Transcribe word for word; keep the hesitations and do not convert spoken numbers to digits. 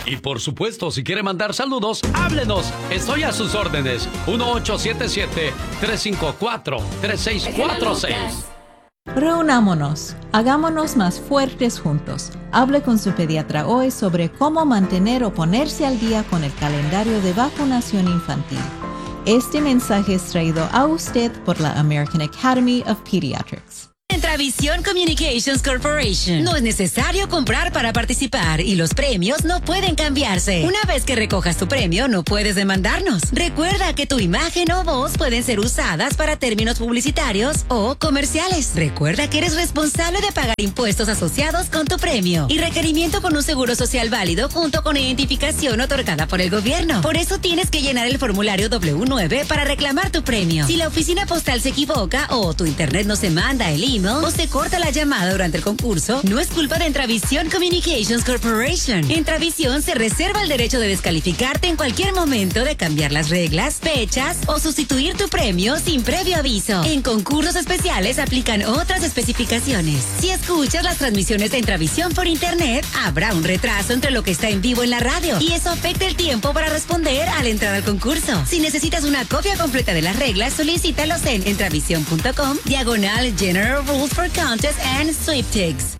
Y por supuesto, si quiere mandar saludos, háblenos. Estoy a sus órdenes. uno ocho siete siete, tres cinco cuatro, tres seis cuatro seis. Reunámonos, hagámonos más fuertes juntos. Hable con su pediatra hoy sobre cómo mantener o ponerse al día con el calendario de vacunación infantil. Este mensaje es traído a usted por la American Academy of Pediatrics. Intravisión Communications Corporation. No es necesario comprar para participar y los premios no pueden cambiarse. Una vez que recojas tu premio, no puedes demandarnos. Recuerda que tu imagen o voz pueden ser usadas para términos publicitarios o comerciales. Recuerda que eres responsable de pagar impuestos asociados con tu premio y requerimiento con un seguro social válido junto con identificación otorgada por el gobierno. Por eso tienes que llenar el formulario doble u nueve para reclamar tu premio. Si la oficina postal se equivoca o tu internet no se manda el email o se corta la llamada durante el concurso, no es culpa de Intravisión Communications Corporation. Intravisión se reserva el derecho de descalificarte en cualquier momento, de cambiar las reglas, fechas o sustituir tu premio sin previo aviso. En concursos especiales aplican otras especificaciones. Si escuchas las transmisiones de Intravisión por internet, habrá un retraso entre lo que está en vivo en la radio y eso afecta el tiempo para responder al entrar al concurso. Si necesitas una copia completa de las reglas, solicítalos en intravisión punto com diagonal General Rules for Contests and Sweepstakes.